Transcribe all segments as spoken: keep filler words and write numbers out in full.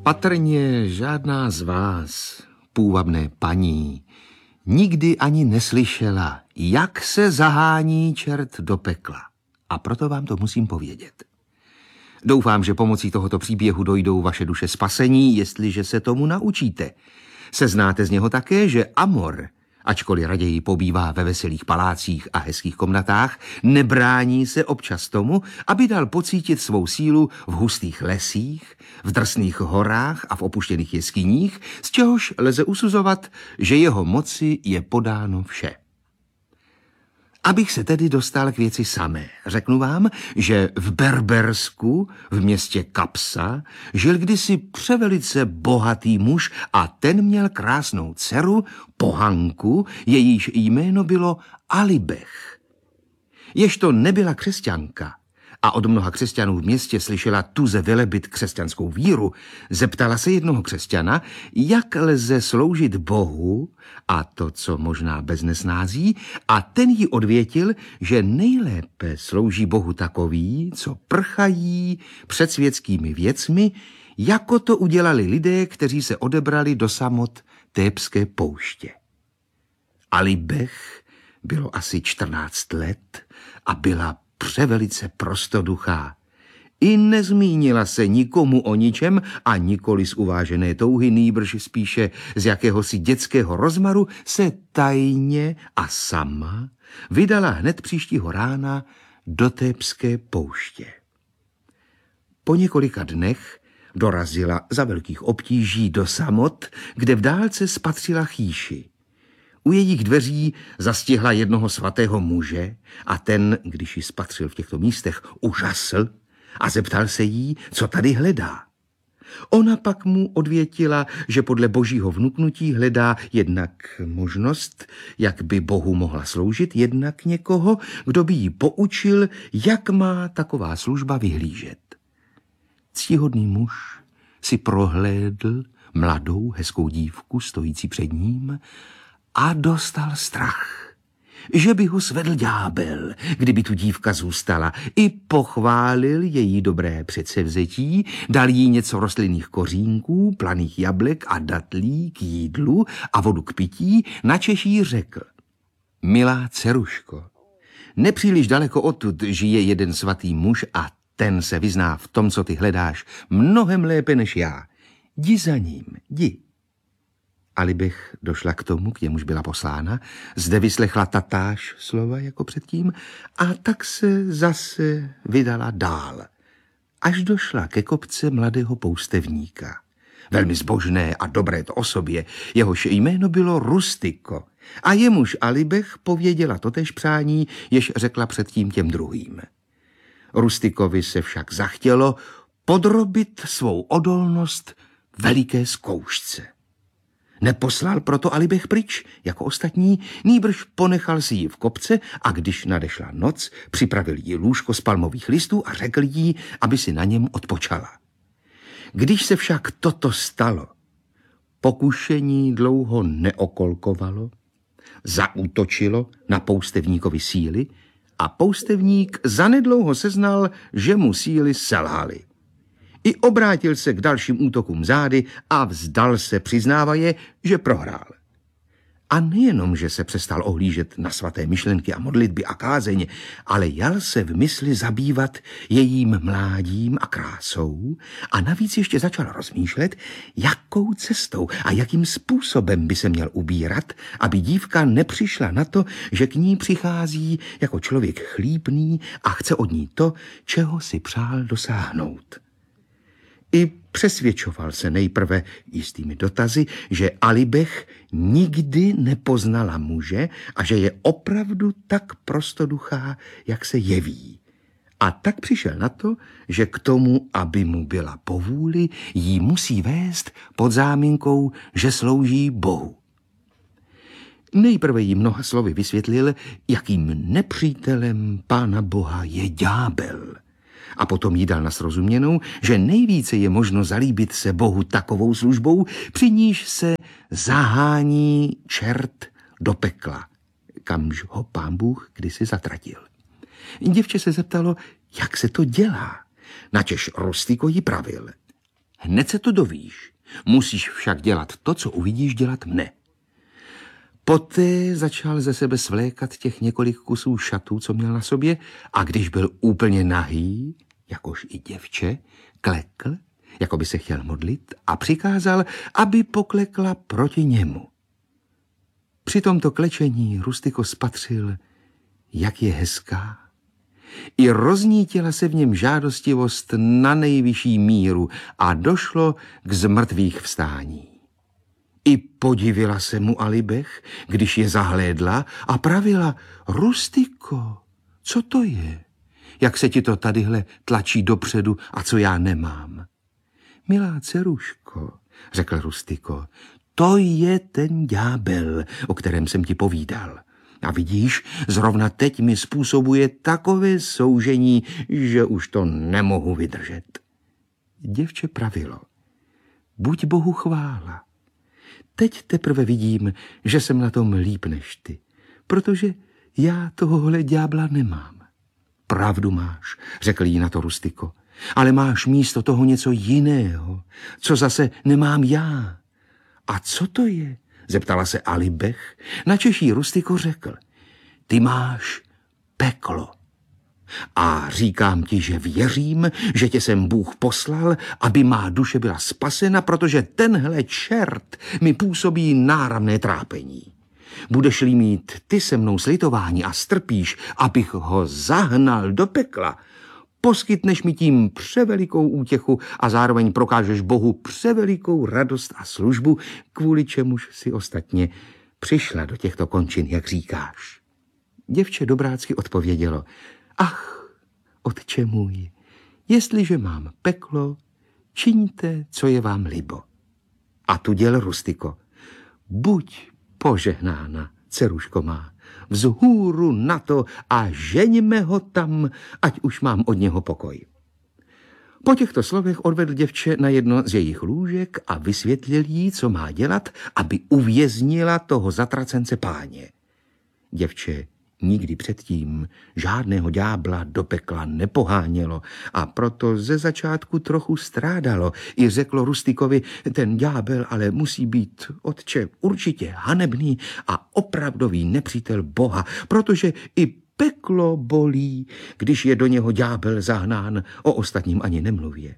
Patrně žádná z vás, půvabné paní, nikdy ani neslyšela, jak se zahání čert do pekla. A proto vám to musím povědět. Doufám, že pomocí tohoto příběhu dojdou vaše duše spasení, jestliže se tomu naučíte. Seznáte z něho také, že Amor, ačkoliv raději pobývá ve veselých palácích a hezkých komnatách, nebrání se občas tomu, aby dal pocítit svou sílu v hustých lesích, v drsných horách a v opuštěných jeskyních, z čehož lze usuzovat, že jeho moci je podáno vše. Abych se tedy dostal k věci samé, řeknu vám, že v Berbersku, v městě Kapsa, žil kdysi převelice bohatý muž a ten měl krásnou dceru, pohanku, jejíž jméno bylo Alibech. Ježto nebyla křesťanka a od mnoha křesťanů v městě slyšela tuze velebit křesťanskou víru, zeptala se jednoho křesťana, jak lze sloužit Bohu, a to, co možná bez nesnází, a ten jí odvětil, že nejlépe slouží Bohu takový, co prchají před světskými věcmi, jako to udělali lidé, kteří se odebrali do samot Thébské pouště. Alibech bylo asi čtrnáct let a byla převelice prostoduchá. I nezmínila se nikomu o ničem a nikoli z uvážené touhy, nýbrž spíše z jakéhosi dětského rozmaru se tajně a sama vydala hned příštího rána do Thébské pouště. Po několika dnech dorazila za velkých obtíží do samot, kde v dálce spatřila chýši. U jejich dveří zastihla jednoho svatého muže a ten, když ji spatřil v těchto místech, užasl a zeptal se jí, co tady hledá. Ona pak mu odvětila, že podle božího vnuknutí hledá jednak možnost, jak by Bohu mohla sloužit, jednak někoho, kdo by jí poučil, jak má taková služba vyhlížet. Ctihodný muž si prohlédl mladou, hezkou dívku stojící před ním a dostal strach, že by ho svedl ďábel, kdyby tu dívka zůstala. I pochválil její dobré předsevzetí, dal jí něco rostlinných kořínků, planých jablek a datlí k jídlu a vodu k pití, načež jí řekl: milá dceruško, nepříliš daleko odtud žije jeden svatý muž a ten se vyzná v tom, co ty hledáš, mnohem lépe než já. Jdi za ním, jdi. Alibech došla k tomu, k němuž byla poslána, zde vyslechla tatáž slova jako předtím a tak se zase vydala dál, až došla ke kopce mladého poustevníka. Velmi zbožné a dobré to osobě, jehož jméno bylo Rustiko a jemuž Alibech pověděla totéž přání, jež řekla předtím těm druhým. Rustikovi se však zachtělo podrobit svou odolnost veliké zkoušce. Neposlal proto Alibech pryč, jako ostatní, nýbrž ponechal si ji v kopce a když nadešla noc, připravil jí lůžko z palmových listů a řekl jí, aby si na něm odpočala. Když se však toto stalo, pokušení dlouho neokolkovalo, zaútočilo na poustevníkovi síly a poustevník zanedlouho seznal, že mu síly selhaly. I obrátil se k dalším útokům zády a vzdal se, přiznávaje, že prohrál. A nejenom, že se přestal ohlížet na svaté myšlenky a modlitby a kázeň, ale jal se v mysli zabývat jejím mládím a krásou a navíc ještě začal rozmýšlet, jakou cestou a jakým způsobem by se měl ubírat, aby dívka nepřišla na to, že k ní přichází jako člověk chlípný a chce od ní to, čeho si přál dosáhnout. I přesvědčoval se nejprve jistými dotazy, že Alibech nikdy nepoznala muže a že je opravdu tak prostoduchá, jak se jeví. A tak přišel na to, že k tomu, aby mu byla povůli, jí musí vést pod záminkou, že slouží Bohu. Nejprve jí mnoha slovy vysvětlil, jakým nepřítelem Pána Boha je ďábel. A potom jí dal na srozuměnou, že nejvíce je možno zalíbit se Bohu takovou službou, při níž se zahání čert do pekla, kamž ho Pán Bůh kdysi zatratil. Děvče se zeptalo, jak se to dělá, načež Rustiko jí pravil. Hned se to dovíš. Musíš však dělat to, co uvidíš dělat mne. Poté začal ze sebe svlékat těch několik kusů šatů, co měl na sobě, a když byl úplně nahý, jakož i děvče, klekl, jako by se chtěl modlit, a přikázal, aby poklekla proti němu. Při tomto klečení Rustico spatřil, jak je hezká. I roznítila se v něm žádostivost na nejvyšší míru a došlo k zmrtvých vstání. I podivila se mu Alibech, když je zahlédla, a pravila: Rustico, co to je? Jak se ti to tadyhle tlačí dopředu a co já nemám? Milá dceruško, řekl Rustico, to je ten ďábel, o kterém jsem ti povídal. A vidíš, zrovna teď mi způsobuje takové soužení, že už to nemohu vydržet. Děvče pravilo: buď Bohu chvála. Teď teprve vidím, že jsem na tom líp než ty, protože já tohohle ďábla nemám. Pravdu máš, řekl jí na to Rustico, ale máš místo toho něco jiného, co zase nemám já. A co to je? Zeptala se Alibech, načež jí Rustico řekl: ty máš peklo. A říkám ti, že věřím, že tě sem Bůh poslal, aby má duše byla spasena, protože tenhle čert mi působí náramné trápení. Budeš-li mít ty se mnou slitování a strpíš, abych ho zahnal do pekla, poskytneš mi tím převelikou útěchu a zároveň prokážeš Bohu převelikou radost a službu, kvůli čemuž si ostatně přišla do těchto končin, jak říkáš. Děvče dobrácky odpovědělo: ach, otče můj, jestliže mám peklo, čiňte, co je vám libo. A tu děl Rustico: buď požehnána, dceruško má, vzhůru na to a ženíme ho tam, ať už mám od něho pokoj. Po těchto slovech odvedl děvče na jedno z jejich lůžek a vysvětlil jí, co má dělat, aby uvěznila toho zatracence páně. Děvče nikdy předtím žádného ďábla do pekla nepohánělo a proto ze začátku trochu strádalo. I řeklo Rusticovi: ten ďábel ale musí být, otče, určitě hanebný a opravdový nepřítel Boha, protože i peklo bolí, když je do něho ďábel zahnán, o ostatním ani nemluvě.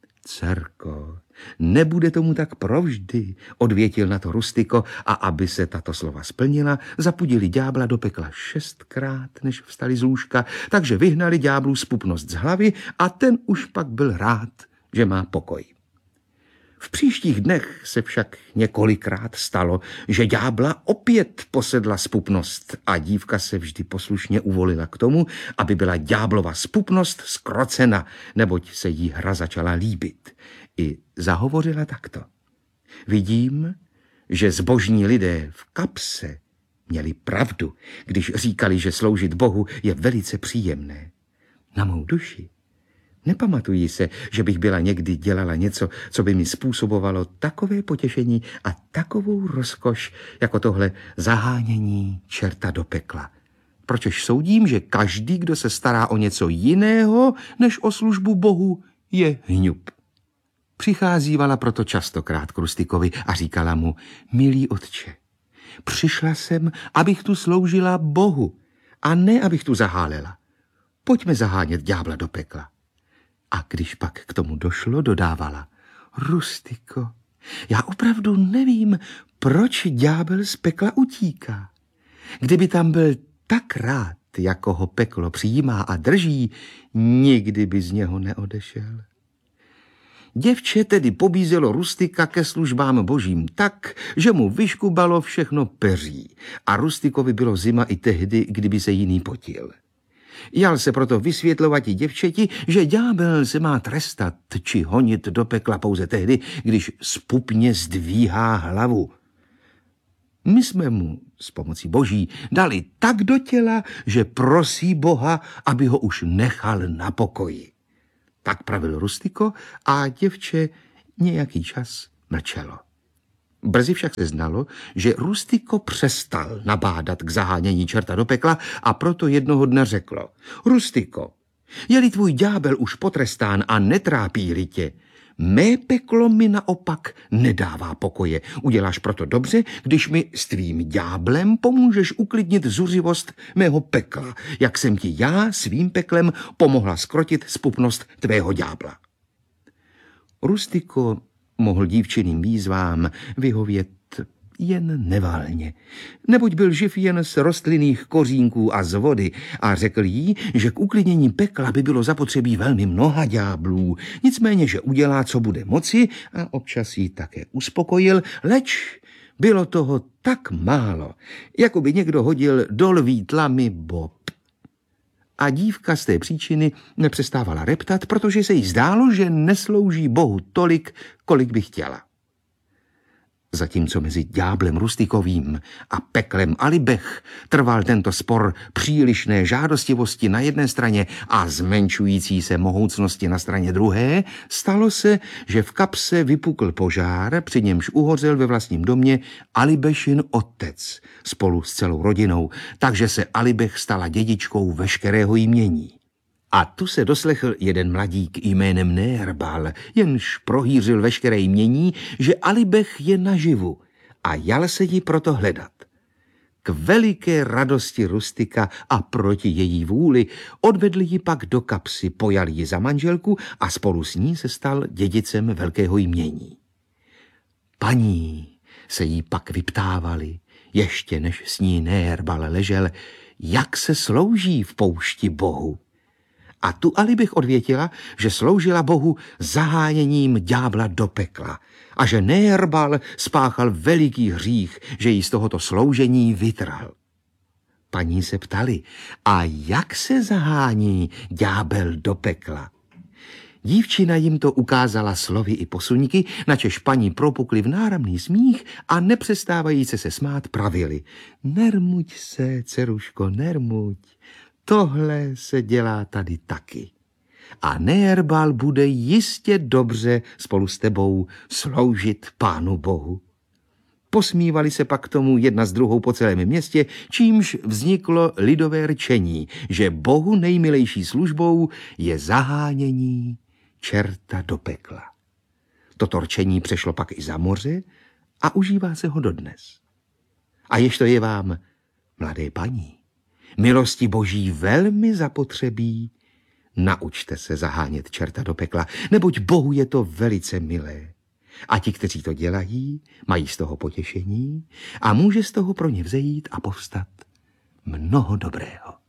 Dcerko, nebude tomu tak provždy, odvětil na to Rustico, a aby se tato slova splnila, zapudili ďábla do pekla šestkrát, než vstali z lůžka, takže vyhnali ďáblu zpupnost z hlavy a ten už pak byl rád, že má pokoj. V příštích dnech se však několikrát stalo, že ďábla opět posedla zpupnost a dívka se vždy poslušně uvolila k tomu, aby byla ďáblova zpupnost zkrocena, neboť se jí hra začala líbit. I zahovořila takto: vidím, že zbožní lidé v kapse měli pravdu, když říkali, že sloužit Bohu je velice příjemné. Na mou duši nepamatuji se, že bych byla někdy dělala něco, co by mi způsobovalo takové potěšení a takovou rozkoš, jako tohle zahánění čerta do pekla. Pročež soudím, že každý, kdo se stará o něco jiného, než o službu Bohu, je hňup. Přicházívala proto častokrát k Rusticovi a říkala mu: milý otče, přišla jsem, abych tu sloužila Bohu a ne, abych tu zahálela. Pojďme zahánět ďábla do pekla. A když pak k tomu došlo, dodávala: Rustico, já opravdu nevím, proč ďábel z pekla utíká. Kdyby tam byl tak rád, jako ho peklo přijímá a drží, nikdy by z něho neodešel. Děvče tedy pobízelo Rustika ke službám božím tak, že mu vyškubalo všechno peří a Rusticovi bylo zima i tehdy, kdyby se jiný potil. Jal se proto vysvětlovat i děvčeti, že ďábel se má trestat či honit do pekla pouze tehdy, když zpupně zdvíhá hlavu. My jsme mu s pomocí boží dali tak do těla, že prosí Boha, aby ho už nechal na pokoji. Tak pravil Rustico a děvče nějaký čas mlčelo. Brzy však se znalo, že Rustico přestal nabádat k zahánění čerta do pekla a proto jednoho dne řeklo: Rustico, je-li tvůj ďábel už potrestán a netrápí-li tě, Mé peklo mi naopak nedává pokoje. Uděláš proto dobře, když mi s tvým ďáblem pomůžeš uklidnit zuřivost mého pekla, jak jsem ti já svým peklem pomohla skrotit zpupnost tvého ďábla. Rustiko mohl dívčiným výzvám vyhovět jen nevalně, neboť byl živ jen z rostlinných kořínků a z vody a řekl jí, že k uklidnění pekla by bylo zapotřebí velmi mnoha ďáblů, nicméně, že udělá, co bude moci a občas jí také uspokojil, leč bylo toho tak málo, jako by někdo hodil do lví tlamy bob. A dívka z té příčiny nepřestávala reptat, protože se jí zdálo, že neslouží Bohu tolik, kolik by chtěla. Zatímco mezi ďáblem Rustikovým a peklem Alibech trval tento spor přílišné žádostivosti na jedné straně a zmenšující se mohoucnosti na straně druhé, stalo se, že v kapse vypukl požár, při němž uhořel ve vlastním domě Alibešin otec spolu s celou rodinou, takže se Alibech stala dědičkou veškerého jmění. A tu se doslechl jeden mladík jménem Neherbal, jenž prohýřil veškeré jmění, že Alibech je naživu a jal se jí proto hledat. K veliké radosti Rustika a proti její vůli odvedl ji pak do kapsy, pojal ji za manželku a spolu s ní se stal dědicem velkého jmění. Paní se jí pak vyptávali, ještě než s ní Neherbal ležel, jak se slouží v poušti Bohu. A tu Alibech odvětila, že sloužila Bohu zahájením ďábla do pekla a že Neherbal spáchal veliký hřích, že jí z tohoto sloužení vytrhl. Paní se ptali, a jak se zahání ďábel do pekla? Dívčina jim to ukázala slovy i posuňky, načež paní propukli v náramný smích a nepřestávajíce se smát pravili. Nermuď se, dceruško, nermuď. Tohle se dělá tady taky. A Neherbal bude jistě dobře spolu s tebou sloužit Pánu Bohu. Posmívali se pak tomu jedna s druhou po celém městě, čímž vzniklo lidové rčení, že Bohu nejmilejší službou je zahánění čerta do pekla. Toto rčení přešlo pak i za moře a užívá se ho dodnes. A jež to je vám, mladé paní, milosti Boží velmi zapotřebí, naučte se zahánět čerta do pekla, neboť Bohu je to velice milé. A ti, kteří to dělají, mají z toho potěšení a může z toho pro ně vzejít a povstat mnoho dobrého.